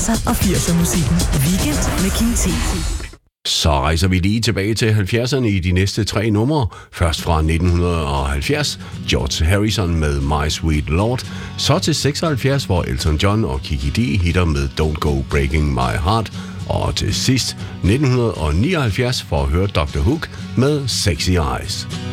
og 80'er musikken. Weekend med King T. Så rejser vi lige tilbage til 70'erne i de næste 3 numre. Først fra 1970, George Harrison med My Sweet Lord. Så til 76, hvor Elton John og Kiki D hitter med Don't Go Breaking My Heart. Og til sidst 1979 for at høre Dr. Hook med Sexy Eyes.